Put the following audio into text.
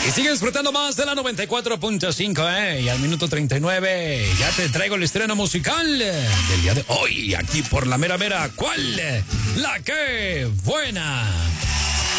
Y sigue disfrutando más de la 94.5, y al minuto 39 ya te traigo el estreno musical del día de hoy, aquí por la mera mera. ¿Cuál? La que buena.